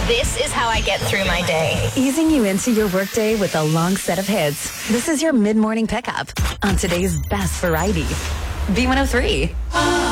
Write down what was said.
This is how I get through my day. Easing you into your workday with a long set of hits. This is your mid-morning pickup on today's best variety. B103.